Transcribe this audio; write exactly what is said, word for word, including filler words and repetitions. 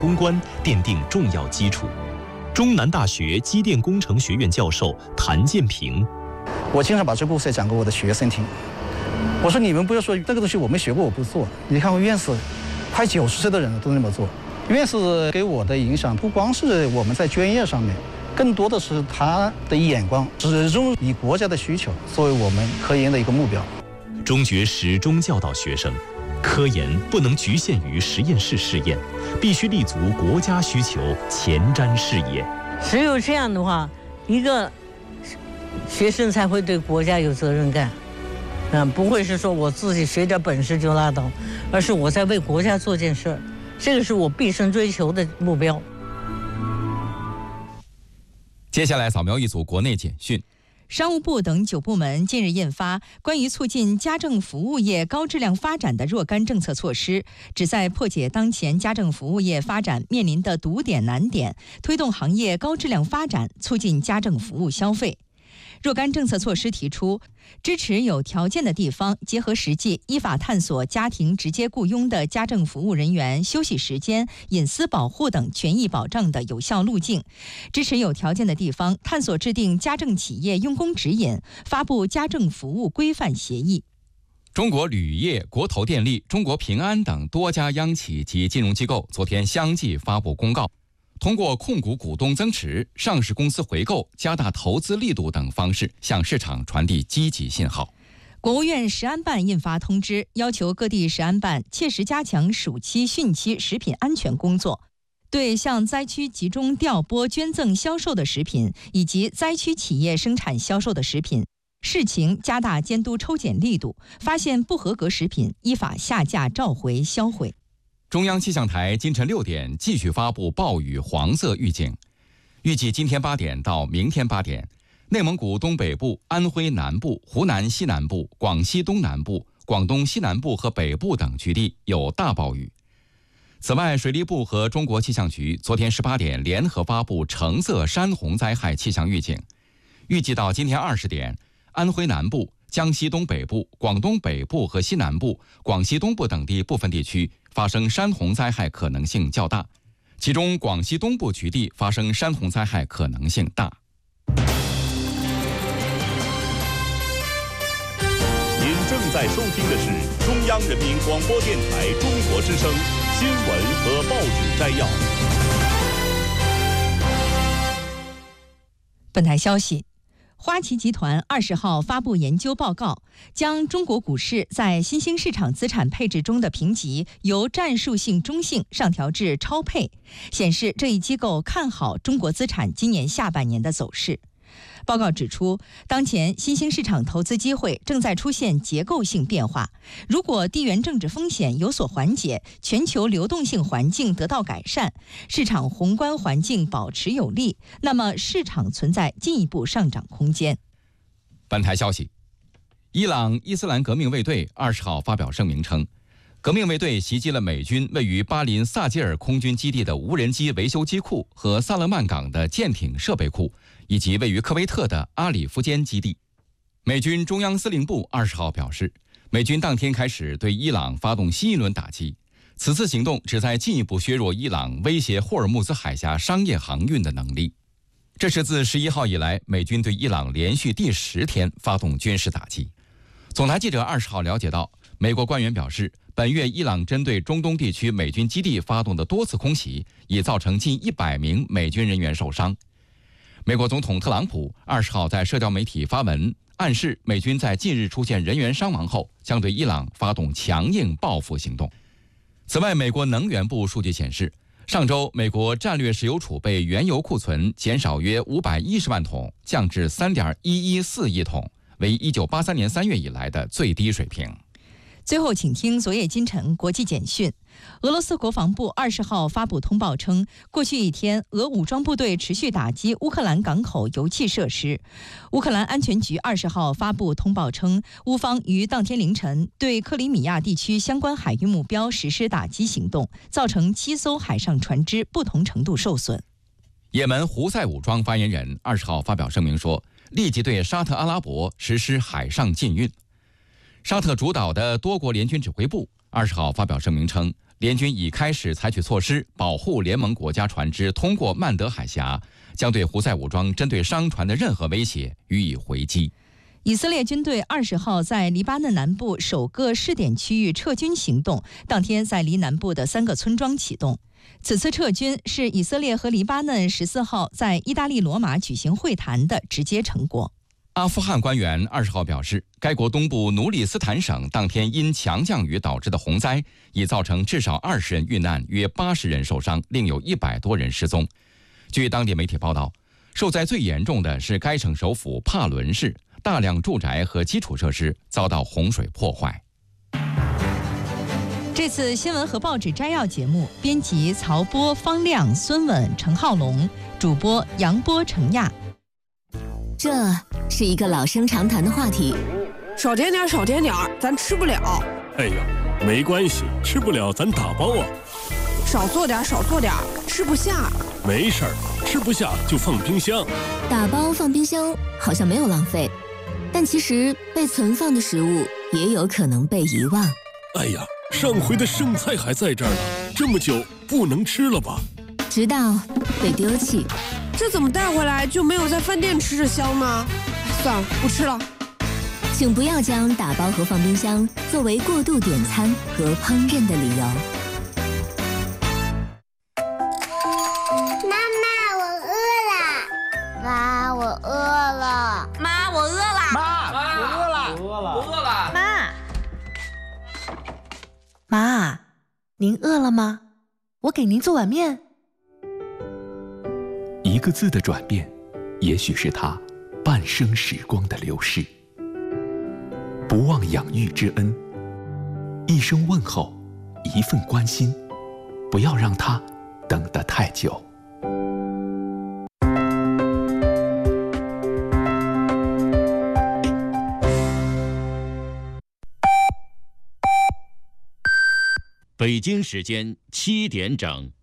攻关奠定重要基础。中南大学机电工程学院教授谭建平， 我经常把这故事也讲给我的学生听。我说你们不要说这个东西我没学过我不做，你看我院士快九十岁的人都那么做。院士给我的影响不光是我们在专业上面，更多的是他的眼光始终以国家的需求作为我们科研的一个目标。 中学始终教导学生，科研不能局限于实验室试验，必须立足国家需求，前瞻视野。 只有这样的话，一个学生才会对国家有责任感。嗯，不会是说我自己学点本事就拉倒，而是我在为国家做件事儿，这个是我毕生追求的目标。 接下来扫描一组国内简讯。 商务部等九部门近日印发关于促进家政服务业高质量发展的若干政策措施，旨在破解当前家政服务业发展面临的堵点难点，推动行业高质量发展，促进家政服务消费。若干政策措施提出，支持有条件的地方结合实际，依法探索家庭直接雇佣的家政服务人员休息时间、隐私保护等权益保障的有效路径；支持有条件的地方探索制定家政企业用工指引，发布家政服务规范协议。 中国铝业、国投电力、中国平安等多家央企及金融机构昨天相继发布公告，通过控股股东增持、上市公司回购、加大投资力度等方式，向市场传递积极信号。 国务院食安办印发通知，要求各地食安办切实加强暑期、汛期食品安全工作，对向灾区集中调拨、捐赠、销售的食品以及灾区企业生产销售的食品，视情加大监督抽检力度，发现不合格食品，依法下架、召回、销毁。 中央气象台今晨六点继续发布暴雨黄色预警，预计今天八点到明天八点，内蒙古东北部、安徽南部、湖南西南部、广西东南部、广东西南部和北部等局地有大暴雨。此外，水利部和中国气象局昨天十八点联合发布橙色山洪灾害气象预警，预计到今天二十点，安徽南部、江西东北部、广东北部和西南部、广西东部等地部分地区发生山洪灾害可能性较大，其中广西东部局地发生山洪灾害可能性大。 您正在收听的是中央人民广播电台中国之声新闻和报纸摘要。 本台消息，花旗集团二十号发布研究报告，将中国股市在新兴市场资产配置中的评级由战术性中性上调至超配，显示这一机构看好中国资产今年下半年的走势。报告指出，当前新兴市场投资机会正在出现结构性变化，如果地缘政治风险有所缓解，全球流动性环境得到改善，市场宏观环境保持有利，那么市场存在进一步上涨空间。 本台消息，伊朗伊斯兰革命卫队二十号发表声明称，革命卫队袭击了美军位于巴林萨基尔空军基地的无人机维修机库和萨勒曼港的舰艇设备库，以及位于科威特的阿里夫坚基地。美军中央司令部二十号表示，美军当天开始对伊朗发动新一轮打击，此次行动旨在进一步削弱伊朗威胁霍尔木兹海峡商业航运的能力。这是自十一号以来，美军对伊朗连续第十天发动军事打击。总台记者二十号了解到，美国官员表示，本月伊朗针对中东地区美军基地发动的多次空袭，已造成近一百名美军人员受伤。美国总统特朗普二十号在社交媒体发文，暗示美军在近日出现人员伤亡后，将对伊朗发动强硬报复行动。此外，美国能源部数据显示，上周美国战略石油储备原油库存减少约五百一十万桶，降至 三点一一四亿桶，为一九八三年三月以来的最低水平。 最后，请听昨夜今晨国际简讯。俄罗斯国防部二十号发布通报称，过去一天，俄武装部队持续打击乌克兰港口油气设施。乌克兰安全局二十号发布通报称，乌方于当天凌晨对克里米亚地区相关海域目标实施打击行动，造成七艘海上船只不同程度受损。 也门胡塞武装发言人二十号发表声明说，立即对沙特阿拉伯实施海上禁运。沙特主导的多国联军指挥部二十号发表声明称， 联军已开始采取措施保护联盟国家船只通过曼德海峡，将对胡塞武装针对商船的任何威胁予以回击。 以色列军队二十号在黎巴嫩南部首个试点区域撤军行动，当天在黎南部的三个村庄启动。此次撤军是以色列和黎巴嫩十四号在意大利罗马举行会谈的直接成果。 阿富汗官员二十号表示，该国东部努里斯坦省当天因强降雨导致的洪灾，已造成至少二十人遇难，约八十人受伤，另有一百多人失踪。据当地媒体报道，受灾最严重的是该省首府帕伦市，大量住宅和基础设施遭到洪水破坏。 这次新闻和报纸摘要节目，编辑曹波、方亮、孙稳、陈浩龙，主播杨波、程亚。 这是一个老生常谈的话题， 少点点，少点点，咱吃不了。 哎呀，没关系，吃不了咱打包啊。 少做点，少做点，吃不下。 没事儿，吃不下就放冰箱。 打包放冰箱好像没有浪费，但其实被存放的食物也有可能被遗忘。 哎呀，上回的剩菜还在这儿呢，这么久不能吃了吧？ 直到被丢弃。 这怎么带回来就没有在饭店吃着香呢？算了，不吃了。 请不要将打包和放冰箱作为过度点餐和烹饪的理由。 妈妈，我饿了。妈，我饿了。 妈，我饿了。 妈，我饿了。 我饿了。我饿了。 妈，妈，您饿了吗？我给您做碗面。 一个字的转变，也许是他半生时光的流逝。不忘养育之恩，一声问候，一份关心，不要让他等得太久。 北京时间七点整。